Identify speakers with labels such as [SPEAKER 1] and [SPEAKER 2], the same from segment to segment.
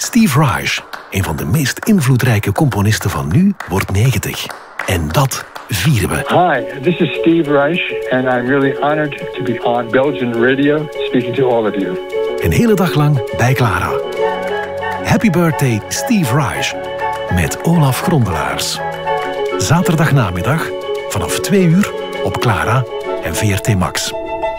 [SPEAKER 1] Steve Reich, een van de meest invloedrijke componisten van nu, wordt 90. En dat vieren we.
[SPEAKER 2] Hi, this is Steve Reich and I'm really honored to be on Belgian radio speaking to all of you.
[SPEAKER 1] Een hele dag lang bij Clara. Happy birthday Steve Reich met Olaf Grondelaars. Zaterdagnamiddag vanaf 2 uur op Clara en VRT Max.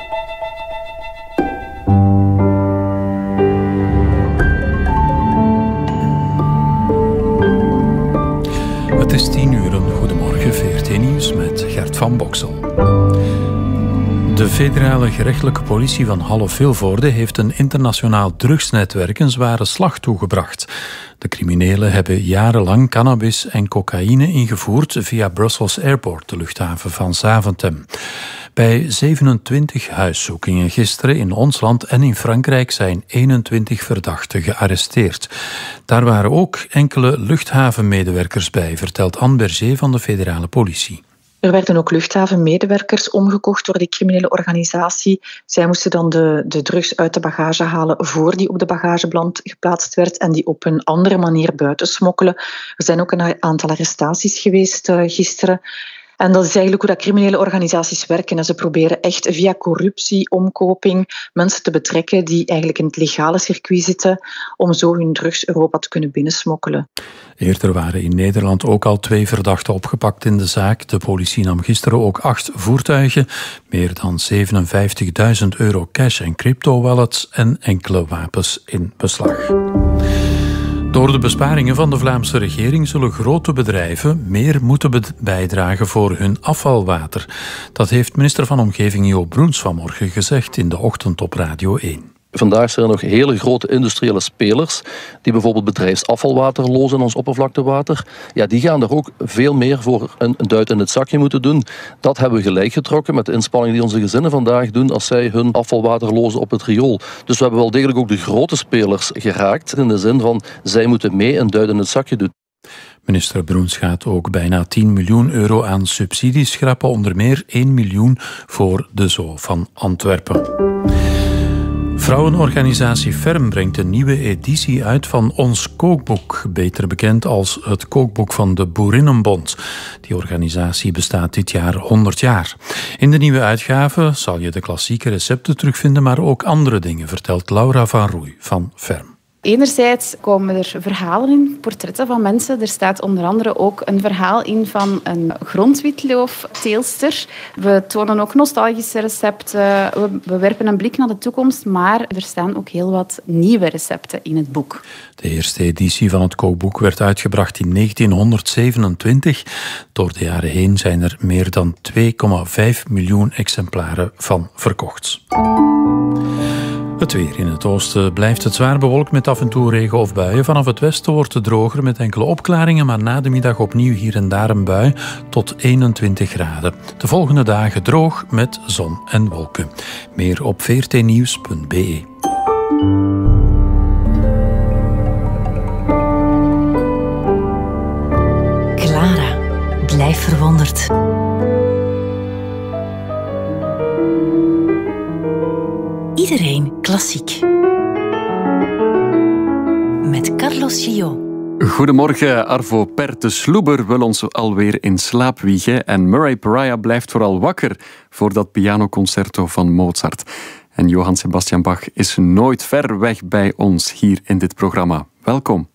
[SPEAKER 3] Het is 10 uur. Goedemorgen, VRT Nieuws met Gert van Boksel. De federale gerechtelijke politie van Halle-Vilvoorde heeft een internationaal drugsnetwerk een zware slag toegebracht. De criminelen hebben jarenlang cannabis en cocaïne ingevoerd via Brussels Airport, de luchthaven van Zaventem. Bij 27 huiszoekingen gisteren in ons land en in Frankrijk zijn 21 verdachten gearresteerd. Daar waren ook enkele luchthavenmedewerkers bij, vertelt Anne Berger van de federale politie.
[SPEAKER 4] Er werden ook luchthavenmedewerkers omgekocht door die criminele organisatie. Zij moesten dan de drugs uit de bagage halen voor die op de bagageband geplaatst werd en die op een andere manier buiten smokkelen. Er zijn ook een aantal arrestaties geweest gisteren. En dat is eigenlijk hoe dat criminele organisaties werken. En ze proberen echt via corruptie, omkoping, mensen te betrekken die eigenlijk in het legale circuit zitten om zo hun drugs Europa te kunnen binnensmokkelen.
[SPEAKER 3] Eerder waren in Nederland ook al 2 verdachten opgepakt in de zaak. De politie nam gisteren ook 8 voertuigen, meer dan €57.000 cash en crypto-wallets en enkele wapens in beslag. Door de besparingen van de Vlaamse regering zullen grote bedrijven meer moeten bijdragen voor hun afvalwater. Dat heeft minister van Omgeving Jo Broens vanmorgen gezegd in de ochtend op Radio 1.
[SPEAKER 5] Vandaag zijn er nog hele grote industriële spelers die bijvoorbeeld bedrijfsafvalwater lozen in ons oppervlaktewater. Ja, die gaan er ook veel meer voor een duit in het zakje moeten doen. Dat hebben we gelijk getrokken met de inspanningen die onze gezinnen vandaag doen als zij hun afvalwater lozen op het riool. Dus we hebben wel degelijk ook de grote spelers geraakt in de zin van zij moeten mee een duit in het zakje doen.
[SPEAKER 3] Minister Broens gaat ook bijna €10 miljoen aan subsidies schrappen, onder meer 1 miljoen voor de Zoo van Antwerpen. Vrouwenorganisatie Ferm brengt een nieuwe editie uit van Ons Kookboek, beter bekend als het kookboek van de Boerinnenbond. Die organisatie bestaat dit jaar 100 jaar. In de nieuwe uitgave zal je de klassieke recepten terugvinden, maar ook andere dingen, vertelt Laura van Roei van Ferm.
[SPEAKER 6] Enerzijds komen er verhalen in, portretten van mensen. Er staat onder andere ook een verhaal in van een grondwitloofteelster. We tonen ook nostalgische recepten. We werpen een blik naar de toekomst, maar er staan ook heel wat nieuwe recepten in het boek.
[SPEAKER 3] De eerste editie van het kookboek werd uitgebracht in 1927. Door de jaren heen zijn er meer dan 2,5 miljoen exemplaren van verkocht. Het weer. In het oosten blijft het zwaar bewolkt met af en toe regen of buien. Vanaf het westen wordt het droger met enkele opklaringen, maar na de middag opnieuw hier en daar een bui tot 21 graden. De volgende dagen droog met zon en wolken. Meer op vrtnieuws.be.
[SPEAKER 7] Clara, blijf verwonderd. Iedereen klassiek. Met Carlos Gillot.
[SPEAKER 8] Goedemorgen, Arvo Pärt. De sloeber wil ons alweer in slaap wiegen en Murray Pariah blijft vooral wakker voor dat pianoconcerto van Mozart. En Johann Sebastian Bach is nooit ver weg bij ons hier in dit programma. Welkom.